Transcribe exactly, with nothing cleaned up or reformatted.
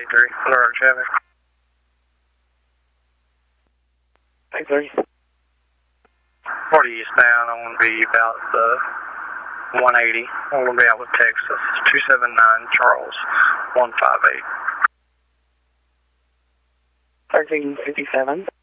eighty-three, Colorado traffic. eighty-three. forty eastbound, I'm going to be about the one eighty. I'm going to be out with Texas, two seven nine Charles, one five eight. thirteen fifty-seven.